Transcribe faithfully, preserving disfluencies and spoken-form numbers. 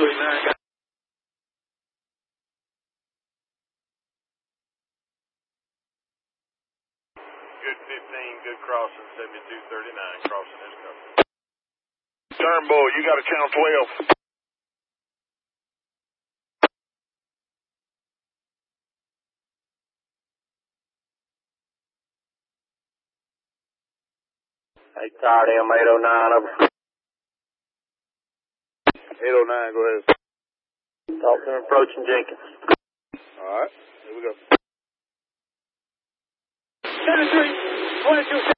two eighty-nine. Good fifteen, good crossing, seventy-two thirty-nine, crossing this cover. Turnbull, you got a channel twelve. Hey, Todd, M eight oh nine, over. eight oh nine, go ahead. Talk to him, approaching Jenkins. All right, here we go. seven three, twenty-two.